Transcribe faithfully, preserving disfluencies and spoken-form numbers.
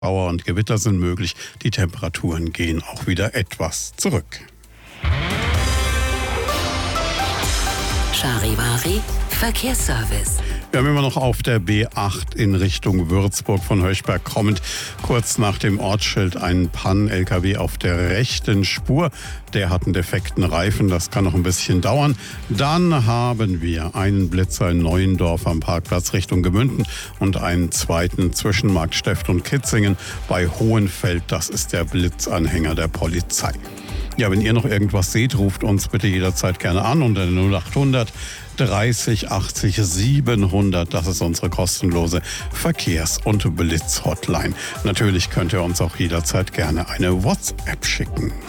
Schauer und Gewitter sind möglich. Die Temperaturen gehen auch wieder etwas zurück. Charivari Verkehrsservice. Wir haben immer noch auf der B acht in Richtung Würzburg von Höchberg kommend kurz nach dem Ortsschild einen Pannen-L K W auf der rechten Spur. Der hat einen defekten Reifen, das kann noch ein bisschen dauern. Dann haben wir einen Blitzer in Neuendorf am Parkplatz Richtung Gemünden und einen zweiten zwischen Marktsteft und Kitzingen bei Hohenfeld. Das ist der Blitzanhänger der Polizei. Ja, wenn ihr noch irgendwas seht, ruft uns bitte jederzeit gerne an unter null acht hundert dreißig achtzig siebenhundert. Das ist unsere kostenlose Verkehrs- und Blitz-Hotline. Natürlich könnt ihr uns auch jederzeit gerne eine WhatsApp schicken.